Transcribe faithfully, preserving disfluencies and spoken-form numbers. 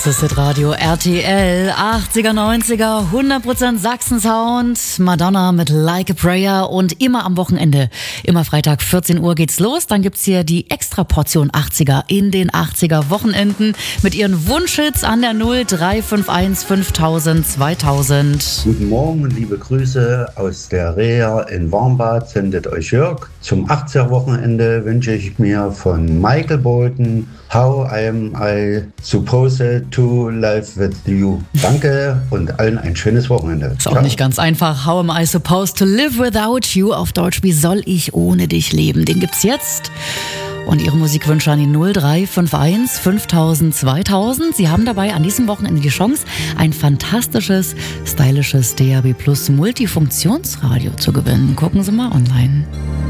Das ist das Radio R T L, achtziger, neunziger, hundert Prozent Sachsen-Sound, Madonna mit Like a Prayer und immer am Wochenende, immer Freitag vierzehn Uhr geht's los. Dann gibt's hier die Extra-Portion achtziger in den achtziger Wochenenden mit ihren Wunschhits an der null drei fünf eins fünftausend zweitausend. Guten Morgen, liebe Grüße aus der Reha in Warmbad, sendet euch Jörg. Zum achtziger Wochenende wünsche ich mir von Michael Bolton How Am I Supposed to Live With You. Danke und allen ein schönes Wochenende. Ist auch nicht ganz einfach. How am I supposed to live without you? Auf Deutsch, wie soll ich ohne dich leben? Den gibt's jetzt. Und Ihre Musikwünsche an die null drei fünf eins fünftausend zweitausend. Sie haben dabei an diesem Wochenende die Chance, ein fantastisches, stylisches D A B Plus Multifunktionsradio zu gewinnen. Gucken Sie mal online.